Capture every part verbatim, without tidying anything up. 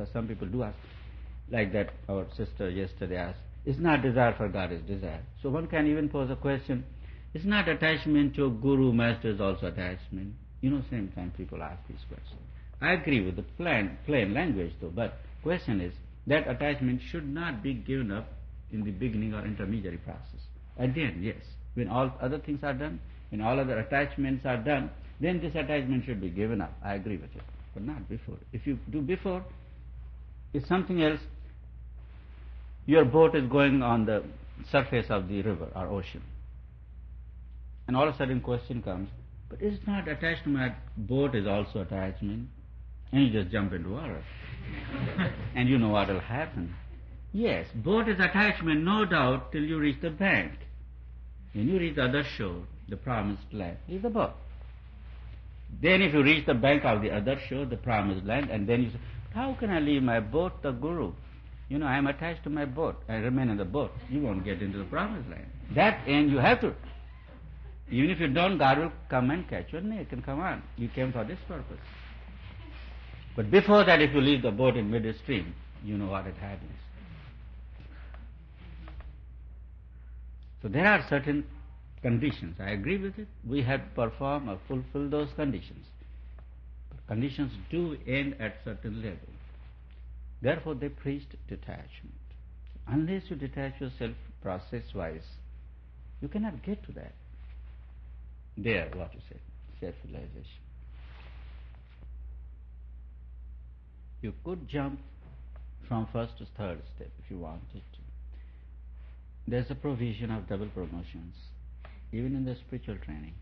because some people do ask, like that our sister yesterday asked, is not desire for God is desire. So one can even pose a question, is not attachment to a guru, master is also attachment? You know, same time people ask these questions. I agree with the plain, plain language though, but question is, that attachment should not be given up in the beginning or intermediary process. At the end, yes. When all other things are done, when all other attachments are done, then this attachment should be given up. I agree with it, but not before. If you do before, it's something else. Your boat is going on the surface of the river or ocean. And all of a sudden question comes, but it's not attached to my boat is also attachment. And you just jump into water. And you know what will happen. Yes, boat is attachment, no doubt, till you reach the bank. When you reach the other shore, the promised land, is the boat. Then if you reach the bank of the other shore, the promised land, and then you say, how can I leave my boat, the guru? You know, I am attached to my boat. I remain in the boat. You won't get into the promised land. That end you have to. Even if you don't, God will come and catch your neck and come on. You came for this purpose. But before that, if you leave the boat in midstream, you know what it happens. So there are certain conditions. I agree with it. We have to perform or fulfill those conditions. But conditions do end at certain level. Therefore, they preached detachment. Unless you detach yourself process-wise, you cannot get to that. There, what you said, self-realization. You could jump from first to third step if you wanted to. There's a provision of double promotions, even in the spiritual training.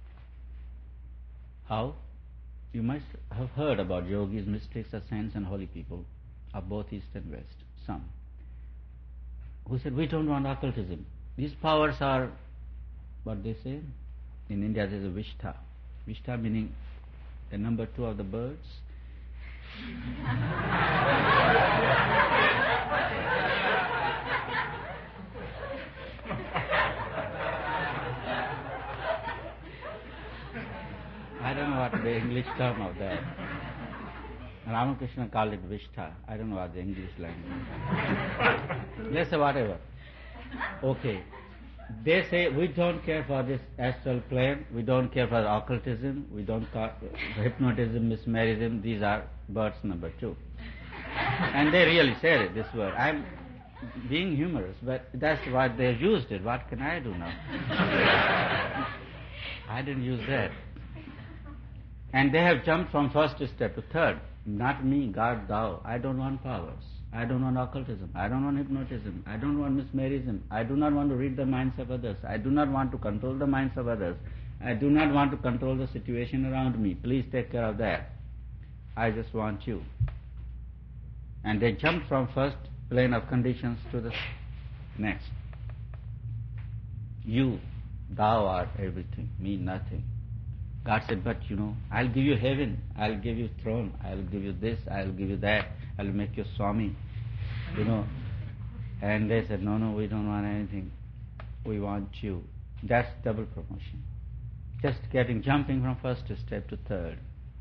How? You must have heard about yogis, mystics, saints and holy people of both East and West, some, who said, we don't want occultism. These powers are, what they say, in India there is a Vishtha. Vishtha meaning the number two of the birds. I don't know what the English term of that. Ramakrishna called it Vishtha. I don't know what the English language. Let's say whatever. Okay. They say, we don't care for this astral plane, we don't care for occultism, we don't care for hypnotism, mesmerism, these are birds number two. And they really said it, this word. I'm being humorous, but that's what they used it. What can I do now? I didn't use that. And they have jumped from first step to third. Not me, God, thou. I don't want powers. I don't want occultism. I don't want hypnotism. I don't want mesmerism. I do not want to read the minds of others. I do not want to control the minds of others. I do not want to control the situation around me. Please take care of that. I just want you. And they jumped from first plane of conditions to the next. You, thou art everything, me nothing. God said, but you know, I'll give you heaven, I'll give you throne, I'll give you this, I'll give you that, I'll make you Swami, you know. And they said, no, no, we don't want anything, we want you. That's double promotion. Just getting, jumping from first step to third.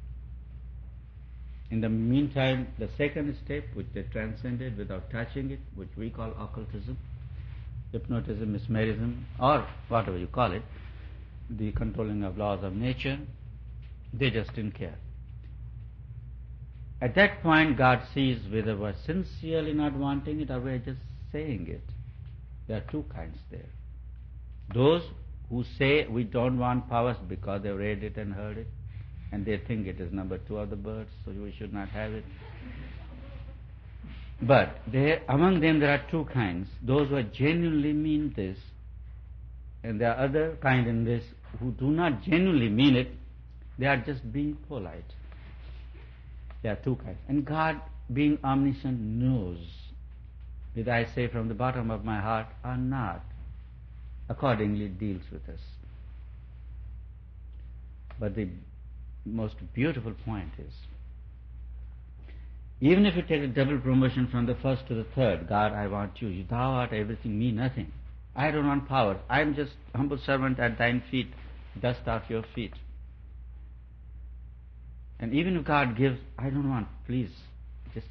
In the meantime, the second step, which they transcended without touching it, which we call occultism, hypnotism, mesmerism, or whatever you call it, the controlling of laws of nature, they just didn't care. At that point, God sees whether we're sincerely not wanting it or we're just saying it. There are two kinds there. Those who say we don't want powers because they've read it and heard it, and they think it is number two of the birds, so we should not have it. But there, among them there are two kinds. Those who genuinely mean this, and there are other kind in this who do not genuinely mean it, they are just being polite. There are two kinds. And God, being omniscient, knows whether I say from the bottom of my heart or not. Accordingly deals with us. But the most beautiful point is, even if you take a double promotion from the first to the third, God, I want you, thou art everything, me nothing. I don't want power. I am just humble servant at thine feet, dust off your feet. And even if God gives, I don't want, please,